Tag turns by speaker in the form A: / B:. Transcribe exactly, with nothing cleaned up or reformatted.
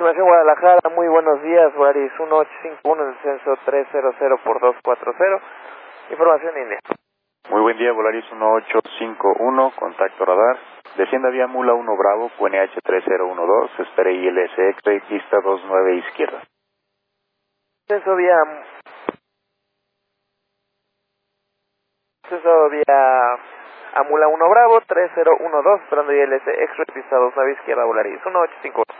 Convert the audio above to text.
A: Aproximación Guadalajara, muy buenos días, Volaris uno ocho cinco uno, en el censo trescientos por dos cuatro cero, información India.
B: Muy buen día, Volaris uno ocho cinco uno, contacto radar, descienda vía Mula uno Bravo, Q N H tres cero uno dos, espere I L S X-Ray, pista dos nueve izquierda.
A: Censo vía... Censo vía... Amula uno Bravo, tres cero uno dos, esperando I L S X-Ray, pista dos nueve izquierda, Volaris uno ocho cinco uno.